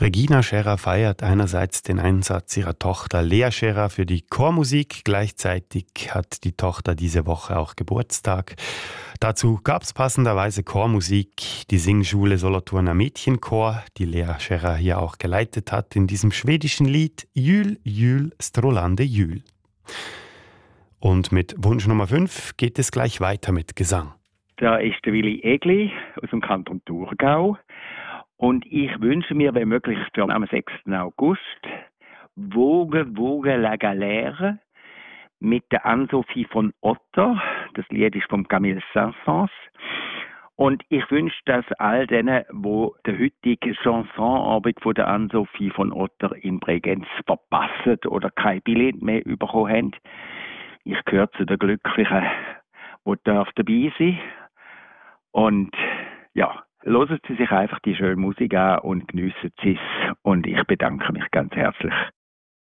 Regina Scherer feiert einerseits den Einsatz ihrer Tochter Lea Scherer für die Chormusik. Gleichzeitig hat die Tochter diese Woche auch Geburtstag. Dazu gab es passenderweise Chormusik. Die Singschule Solothurner Mädchenchor, die Lea Scherer hier auch geleitet hat, in diesem schwedischen Lied Jul, Jul, Strålande Jul. Und mit Wunsch Nummer 5 geht es gleich weiter mit Gesang. Da ist der Willi Egli aus dem Kanton Thurgau. Und ich wünsche mir, wenn möglich, für am 6. August Vogue, Vogue la Galère mit der Anne-Sophie von Otter. Das Lied ist von Camille Saint-Saëns. Und ich wünsche das all denen, die den heutigen Chansonabend von der Anne-Sophie von Otter in Bregenz verpassen oder kein Billett mehr bekommen haben. Ich gehöre zu den Glücklichen, die dabei sein. Und ja, hören Sie sich einfach die schöne Musik an und geniessen Sie es. Und ich bedanke mich ganz herzlich.